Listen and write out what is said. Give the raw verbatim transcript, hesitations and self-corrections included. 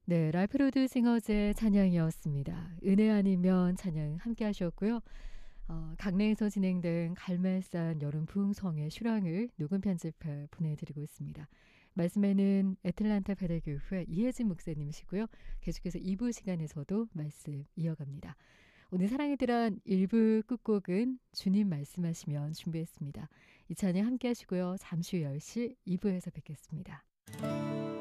네, 라이프로드 싱어즈의 찬양이었습니다. 은혜 아니면 찬양 함께 하셨고요. 어, 강릉에서 진행된 갈멜산 여름 부흥성의 실황을 녹음 편집해 보내드리고 있습니다. 말씀에는 애틀란타 배대교회 이혜진 목사님이시고요. 계속해서 이 부 시간에서도 말씀 이어갑니다. 오늘 사랑의 드란 일 부 끝곡은 주님 말씀하시면 준비했습니다. 이 찬양 함께 하시고요. 잠시 후 열 시 이 부에서 뵙겠습니다.